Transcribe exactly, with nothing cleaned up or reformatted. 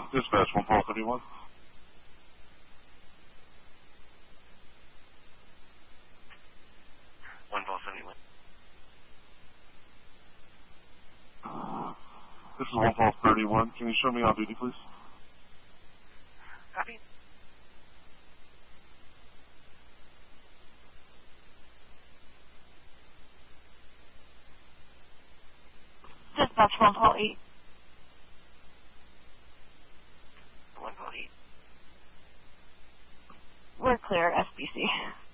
Dispatch one call thirty-one. one call seventy-one. This is one call thirty-one. Can you show me on duty, please? Copy. Dispatch one call eight. one call eight. We're clear, S B C.